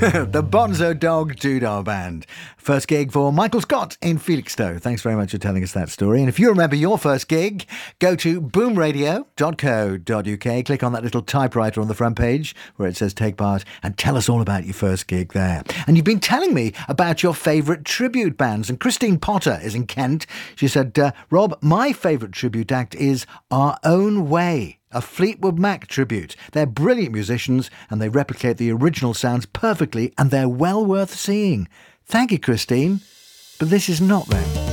The Bonzo Dog Doodah Band. First gig for Michael Scott in Felixstowe. Thanks very much for telling us that story. And if you remember your first gig, go to boomradio.co.uk, click on that little typewriter on the front page where it says take part, and tell us all about your first gig there. And you've been telling me about your favourite tribute bands, and Christine Potter is in Kent. She said, Rob, my favourite tribute act is Our Own Way, a Fleetwood Mac tribute. They're brilliant musicians and they replicate the original sounds perfectly, and they're well worth seeing. Thank you, Christine. But this is not them.